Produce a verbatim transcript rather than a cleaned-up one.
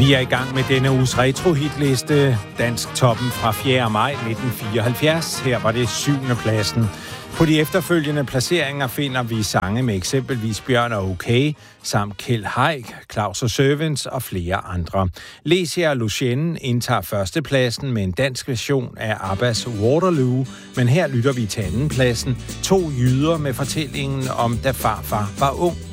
Vi er i gang med denne uges retro-hitliste. Dansk toppen fra fjerde maj nitten fireoghalvfjerds. Her var det syvende pladsen. På de efterfølgende placeringer finder vi sange med eksempelvis Bjørn og Okay, samt Kjeld Haik, Claus og Servants og flere andre. Lesia og Lucienne indtager førstepladsen med en dansk version af Abbas Waterloo, men her lytter vi til andenpladsen. To jyder med fortællingen om da farfar var ung.